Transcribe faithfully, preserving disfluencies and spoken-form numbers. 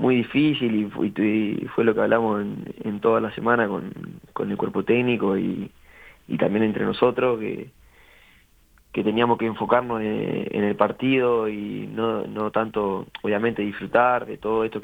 muy difícil y, fu- y fue lo que hablamos en, en toda la semana con, con el cuerpo técnico y, y también entre nosotros, que, que teníamos que enfocarnos en, en el partido y no, no tanto, obviamente, disfrutar de todo esto